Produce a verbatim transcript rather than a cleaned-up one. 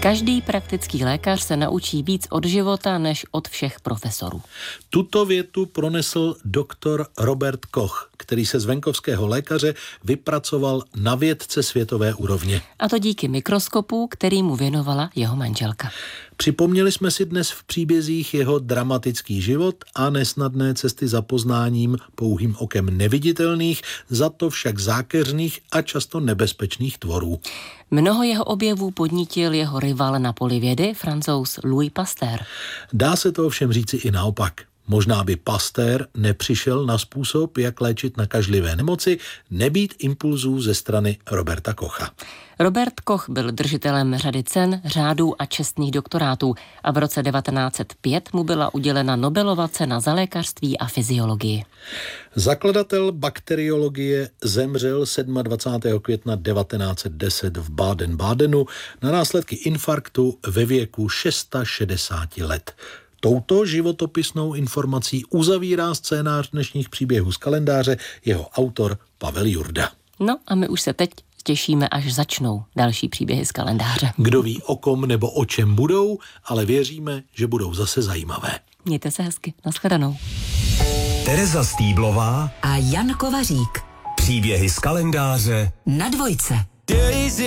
Každý praktický lékař se naučí víc od života než od všech profesorů. Tuto větu pronesl doktor Robert Koch, který se z venkovského lékaře vypracoval na vědce světové úrovně. A to díky mikroskopu, který mu věnovala jeho manželka. Připomněli jsme si dnes v příbězích jeho dramatický život a nesnadné cesty za poznáním pouhým okem neviditelných, za to však zákeřných a často nebezpečných tvorů. Mnoho jeho objevů podnítil jeho rival na poli vědy, Francouz Louis Pasteur. Dá se to ovšem říci i naopak. Možná by Pasteur nepřišel na způsob, jak léčit nakažlivé nemoci, nebýt impulzů ze strany Roberta Kocha. Robert Koch byl držitelem řady cen, řádů a čestných doktorátů a v roce devatenáct set pět mu byla udělena Nobelova cena za lékařství a fyziologii. Zakladatel bakteriologie zemřel dvacátého sedmého května devatenáct set deset v Baden-Badenu na následky infarktu ve věku šedesáti šesti let. Touto životopisnou informací uzavírá scénář dnešních příběhů z kalendáře jeho autor Pavel Jurda. No a my už se teď těšíme, až začnou další příběhy z kalendáře. Kdo ví o kom nebo o čem budou, ale věříme, že budou zase zajímavé. Mějte se hezky, nashledanou. Tereza Stýblová a Jan Kovařík. Příběhy z kalendáře na Dvojce.